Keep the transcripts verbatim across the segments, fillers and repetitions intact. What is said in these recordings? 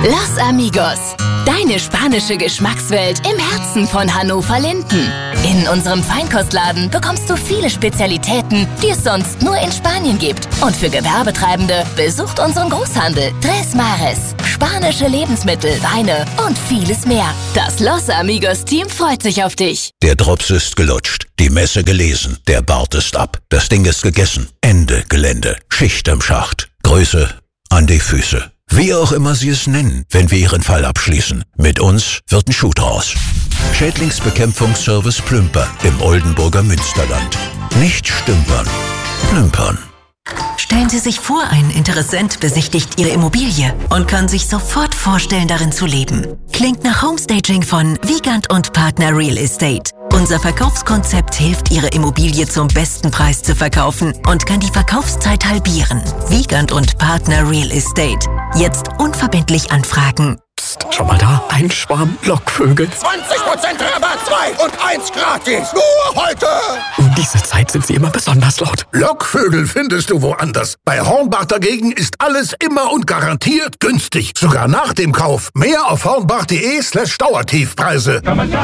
Los Amigos, deine spanische Geschmackswelt im Herzen von Hannover-Linden. In unserem Feinkostladen bekommst du viele Spezialitäten, die es sonst nur in Spanien gibt. Und für Gewerbetreibende besucht unseren Großhandel Tres Mares. Spanische Lebensmittel, Weine und vieles mehr. Das Los Amigos-Team freut sich auf dich. Der Drops ist gelutscht, die Messe gelesen, der Bart ist ab, das Ding ist gegessen. Ende Gelände, Schicht im Schacht, Grüße an die Füße. Wie auch immer Sie es nennen, wenn wir Ihren Fall abschließen. Mit uns wird ein Schuh draus. Schädlingsbekämpfungsservice Plümper im Oldenburger Münsterland. Nicht stümpern, plümpern. Stellen Sie sich vor, ein Interessent besichtigt Ihre Immobilie und kann sich sofort vorstellen, darin zu leben. Klingt nach Homestaging von Wiegand und Partner Real Estate. Unser Verkaufskonzept hilft, Ihre Immobilie zum besten Preis zu verkaufen und kann die Verkaufszeit halbieren. Wiegand und Partner Real Estate. Jetzt unverbindlich anfragen. Psst, schon mal da? Ein Schwarm Lockvögel. zwanzig Prozent Rabatt, zwei und eins gratis. Nur heute. Um diese Zeit sind sie immer besonders laut. Lockvögel findest du woanders. Bei Hornbach dagegen ist alles immer und garantiert günstig. Sogar nach dem Kauf. Mehr auf hornbach.de slash Dauertiefpreise.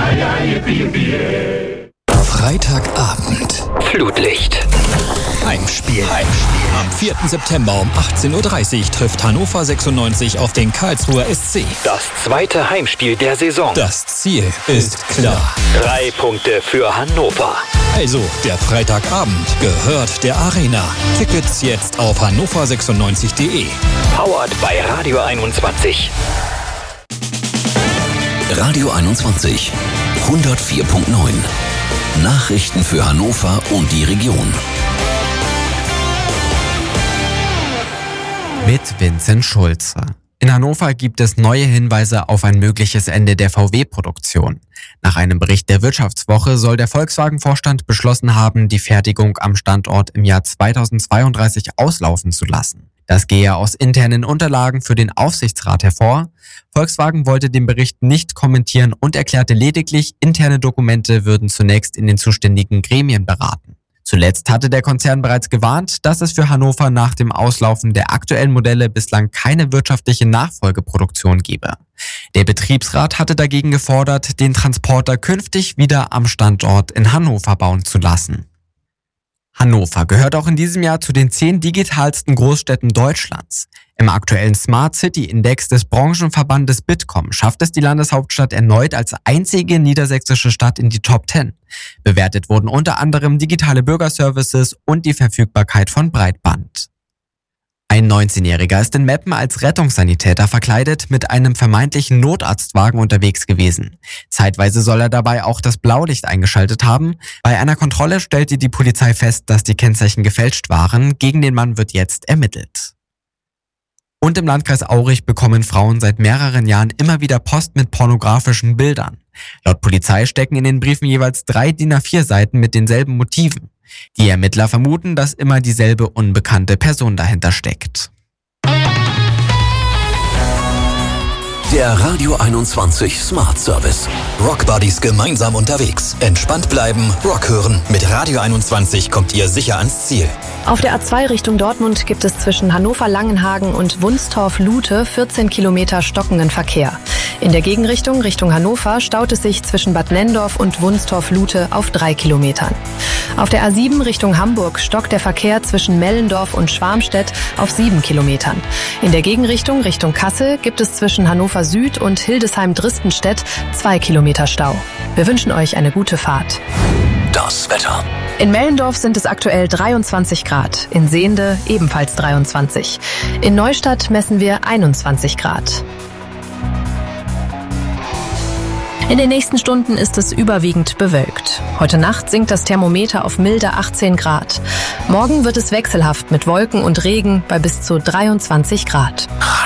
Freitagabend. Flutlicht. Heimspiel. Heimspiel. Am vierten September um achtzehn Uhr dreißig trifft Hannover sechsundneunzig auf den Karlsruher S C. Das zweite Heimspiel der Saison. Das Ziel ist klar. Drei Punkte für Hannover. Also, der Freitagabend gehört der Arena. Tickets jetzt auf hannover sechsundneunzig punkt de. Powered bei Radio einundzwanzig. Radio einundzwanzig. hundertvier Komma neun. Nachrichten für Hannover und die Region. Mit Vincent Schulze. In Hannover gibt es neue Hinweise auf ein mögliches Ende der V W-Produktion. Nach einem Bericht der Wirtschaftswoche soll der Volkswagen-Vorstand beschlossen haben, die Fertigung am Standort im Jahr zweitausendzweiunddreißig auslaufen zu lassen. Das gehe aus internen Unterlagen für den Aufsichtsrat hervor. Volkswagen wollte den Bericht nicht kommentieren und erklärte lediglich, interne Dokumente würden zunächst in den zuständigen Gremien beraten. Zuletzt hatte der Konzern bereits gewarnt, dass es für Hannover nach dem Auslaufen der aktuellen Modelle bislang keine wirtschaftliche Nachfolgeproduktion gebe. Der Betriebsrat hatte dagegen gefordert, den Transporter künftig wieder am Standort in Hannover bauen zu lassen. Hannover gehört auch in diesem Jahr zu den zehn digitalsten Großstädten Deutschlands. Im aktuellen Smart City Index des Branchenverbandes Bitkom schafft es die Landeshauptstadt erneut als einzige niedersächsische Stadt in die Top zehn. Bewertet wurden unter anderem digitale Bürgerservices und die Verfügbarkeit von Breitband. Ein neunzehnjähriger ist in Meppen als Rettungssanitäter verkleidet mit einem vermeintlichen Notarztwagen unterwegs gewesen. Zeitweise soll er dabei auch das Blaulicht eingeschaltet haben. Bei einer Kontrolle stellte die Polizei fest, dass die Kennzeichen gefälscht waren. Gegen den Mann wird jetzt ermittelt. Und im Landkreis Aurich bekommen Frauen seit mehreren Jahren immer wieder Post mit pornografischen Bildern. Laut Polizei stecken in den Briefen jeweils drei D I N A vier Seiten mit denselben Motiven. Die Ermittler vermuten, dass immer dieselbe unbekannte Person dahinter steckt. Der Radio einundzwanzig Smart Service. Rockbuddies gemeinsam unterwegs. Entspannt bleiben, Rock hören. Mit Radio einundzwanzig kommt ihr sicher ans Ziel. Auf der A zwei Richtung Dortmund gibt es zwischen Hannover-Langenhagen und Wunstorf-Lute vierzehn Kilometer stockenden Verkehr. In der Gegenrichtung Richtung Hannover staut es sich zwischen Bad Nenndorf und Wunstorf-Lute auf drei Kilometern. Auf der A sieben Richtung Hamburg stockt der Verkehr zwischen Mellendorf und Schwarmstedt auf sieben Kilometern. In der Gegenrichtung Richtung Kassel gibt es zwischen Hannover Süd und Hildesheim-Dristenstedt zwei Kilometer Stau. Wir wünschen euch eine gute Fahrt. Das Wetter. In Mellendorf sind es aktuell dreiundzwanzig Grad, in Sehnde ebenfalls dreiundzwanzig. In Neustadt messen wir einundzwanzig Grad. In den nächsten Stunden ist es überwiegend bewölkt. Heute Nacht sinkt das Thermometer auf milde achtzehn Grad. Morgen wird es wechselhaft mit Wolken und Regen bei bis zu dreiundzwanzig Grad.